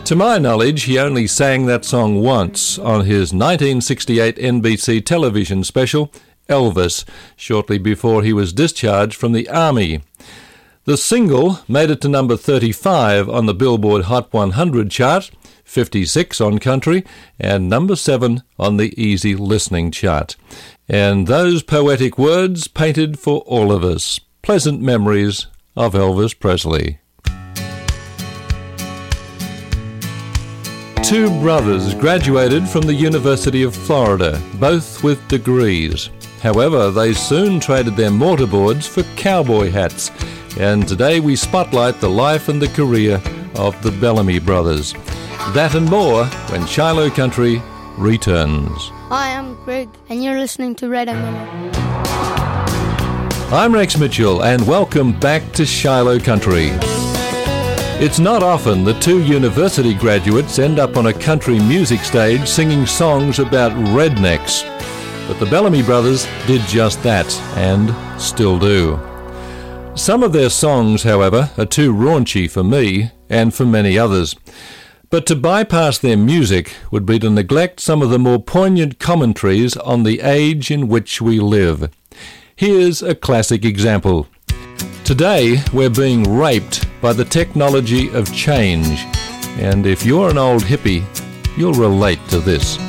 To my knowledge, he only sang that song once on his 1968 NBC television special, Elvis, shortly before he was discharged from the Army. The single made it to number 35 on the Billboard Hot 100 chart, 56 on country, and number 7 on the Easy Listening chart. And those poetic words painted for all of us pleasant memories of Elvis Presley. Two brothers graduated from the University of Florida, both with degrees. However, they soon traded their mortarboards for cowboy hats, and today we spotlight the life and the career of the Bellamy brothers. That and more when Shiloh Country returns. Hi, I'm Greg, and you're listening to Radio Mama. I'm Rex Mitchell, and welcome back to Shiloh Country. It's not often that two university graduates end up on a country music stage singing songs about rednecks. But the Bellamy brothers did just that, and still do. Some of their songs, however, are too raunchy for me and for many others. But to bypass their music would be to neglect some of the more poignant commentaries on the age in which we live. Here's a classic example. Today, we're being raped by the technology of change, and if you're an old hippie, you'll relate to this.